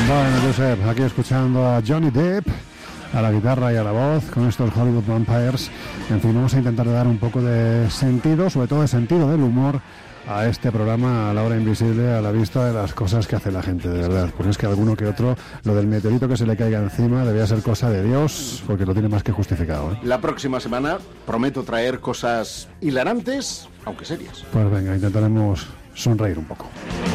Bueno, Josep, aquí escuchando a Johnny Depp a la guitarra y a la voz con estos Hollywood Vampires. En fin, vamos a intentar dar un poco de sentido, sobre todo de sentido del humor, a este programa, a La Hora Invisible, a la vista de las cosas que hace la gente, de verdad. Porque es que alguno que otro, lo del meteorito que se le caiga encima debía ser cosa de Dios, porque lo tiene más que justificado, ¿eh? La próxima semana prometo traer cosas hilarantes, aunque serias. Pues venga, intentaremos sonreír un poco.